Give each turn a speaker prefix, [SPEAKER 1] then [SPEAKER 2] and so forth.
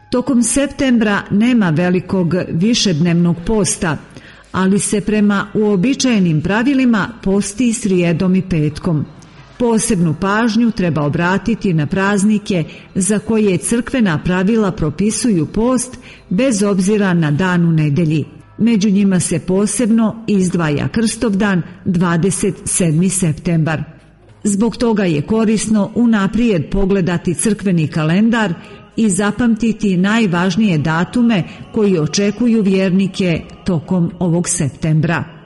[SPEAKER 1] Tokom septembra nema velikog višednevnog posta, ali se prema uobičajenim pravilima posti srijedom i petkom. Posebnu pažnju treba obratiti na praznike za koje crkvena pravila propisuju post bez obzira na dan u nedelji. Među njima se posebno izdvaja Krstovdan 27. septembar. Zbog toga je korisno unaprijed pogledati crkveni kalendar i zapamtiti najvažnije datume koji očekuju vjernike tokom ovog septembra.